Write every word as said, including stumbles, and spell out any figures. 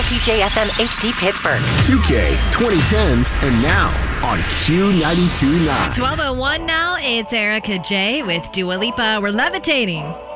T J F M H D Pittsburgh. two K, twenty tens, and now on Q ninety-two point nine. twelve oh one now. It's Erica J with Dua Lipa. We're levitating.